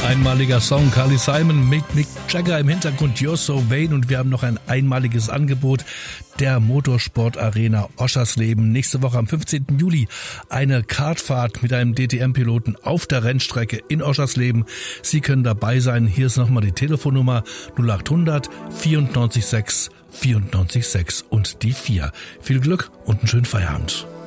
Einmaliger Song, Carly Simon mit Mick Jagger im Hintergrund, You're So Vain, und wir haben noch ein einmaliges Angebot der Motorsport-Arena Oschersleben. Nächste Woche am 15. Juli eine Kartfahrt mit einem DTM-Piloten auf der Rennstrecke in Oschersleben. Sie können dabei sein. Hier ist nochmal die Telefonnummer 0800 94 6 94 6 und die 4. Viel Glück und einen schönen Feierabend.